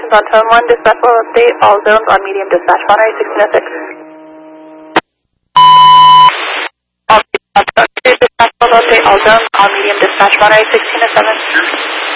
zones on tone 1, dispatch will update all zones on medium dispatch, Monterey 1606. All dispatch will update all zones on medium dispatch, Monterey 1607.